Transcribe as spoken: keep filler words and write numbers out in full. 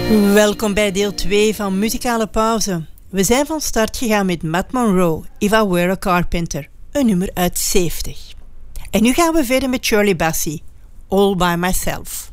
Welkom bij deel twee van Muzikale Pauze. We zijn van start gegaan met Matt Monro, If I Were a Carpenter, een nummer uit zeventig. En nu gaan we verder met Shirley Bassey, All By Myself.